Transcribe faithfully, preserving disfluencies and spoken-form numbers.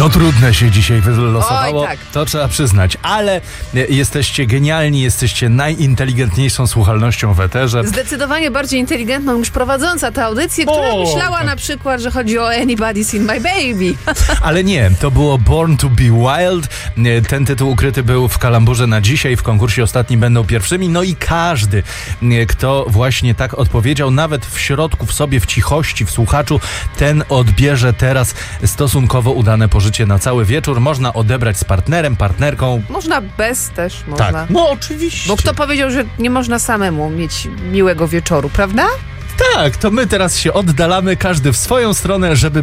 No trudne się dzisiaj wylosowało, Oj, tak. to trzeba przyznać, ale jesteście genialni, jesteście najinteligentniejszą słuchalnością w eterze. Zdecydowanie bardziej inteligentną niż prowadząca tę audycję, która O, myślała tak. na przykład, że chodzi o Anybody's in My Baby. Ale nie, to było Born to be Wild. Ten tytuł ukryty był w kalamburze na dzisiaj. W konkursie Ostatni będą pierwszymi. No i każdy, kto właśnie tak odpowiedział, nawet w środku, w sobie, w cichości, w słuchaczu, ten odbierze teraz stosunkowo udane pożycie na cały wieczór. Można odebrać z partnerem, partnerką. Można bez też, można. Tak, no oczywiście. Bo kto powiedział, że nie można samemu mieć miłego wieczoru, prawda? Tak, to my teraz się oddalamy, każdy w swoją stronę, żeby